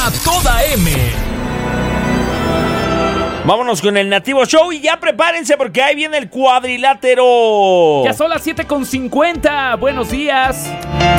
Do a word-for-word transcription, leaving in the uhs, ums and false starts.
A toda M. Vámonos con el Nativo Show y ya prepárense porque ahí viene el cuadrilátero. Ya son las siete con cincuenta. Buenos días.